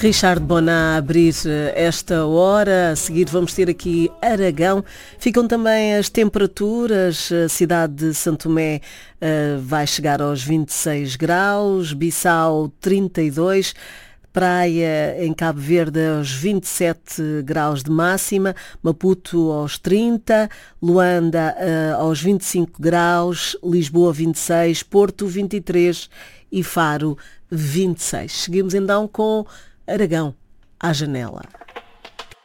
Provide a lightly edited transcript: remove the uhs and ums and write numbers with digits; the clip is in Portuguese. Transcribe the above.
Richard Boná a abrir esta hora. A seguir vamos ter aqui Aragão. Ficam também as temperaturas. A cidade de Santo Tomé vai chegar aos 26 graus, Bissau 32, Praia em Cabo Verde aos 27 graus de máxima, Maputo aos 30, Luanda aos 25 graus, Lisboa 26, Porto 23 e Faro 26. Seguimos então com Aragão à janela.